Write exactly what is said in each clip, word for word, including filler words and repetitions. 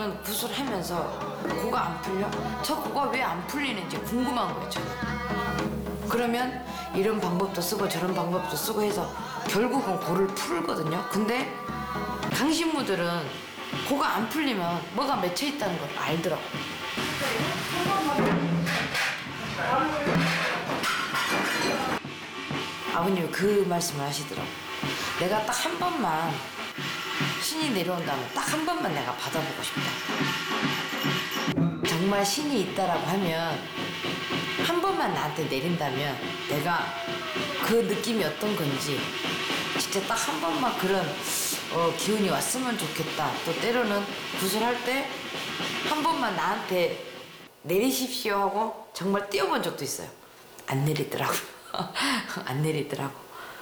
저는 구슬하면서 고가 안 풀려? 저 고가 왜 안 풀리는지 궁금한 거예요, 저는. 그러면 이런 방법도 쓰고 저런 방법도 쓰고 해서 결국은 고를 풀거든요. 근데 강신무들은 고가 안 풀리면 뭐가 맺혀 있다는 걸 알더라고. 아버님 그 말씀을 하시더라고. 내가 딱 한 번만 신이 내려온다면 딱 한 번만 내가 받아보고 싶다. 정말 신이 있다라고 하면 한 번만 나한테 내린다면 내가 그 느낌이 어떤 건지 진짜 딱 한 번만 그런 어, 기운이 왔으면 좋겠다. 또 때로는 구슬할 때 한 번만 나한테 내리십시오 하고 정말 띄워본 적도 있어요. 안 내리더라고. 안 내리더라고.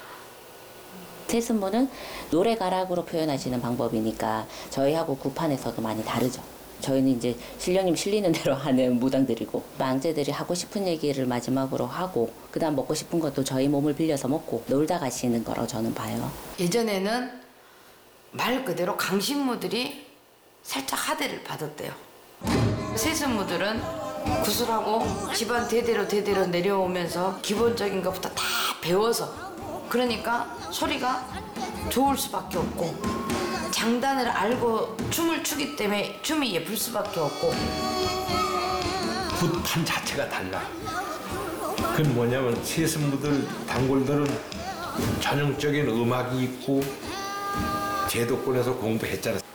세습무는 노래가락으로 표현하시는 방법이니까 저희하고 구판에서도 많이 다르죠. 저희는 이제 신령님 실리는 대로 하는 무당들이고 망제들이 하고 싶은 얘기를 마지막으로 하고 그 다음 먹고 싶은 것도 저희 몸을 빌려서 먹고 놀다 가시는 거라고 저는 봐요. 예전에는 말 그대로 강신무들이 살짝 하대를 받았대요. 세습무들은 구슬하고 집안 대대로 대대로 내려오면서 기본적인 것부터 다 배워서 그러니까 소리가 좋을 수밖에 없고 장단을 알고 춤을 추기 때문에 춤이 예쁠 수밖에 없고 굿판 자체가 달라. 그건 뭐냐면 세습무들, 단골들은 전형적인 음악이 있고 제도권에서 공부했잖아.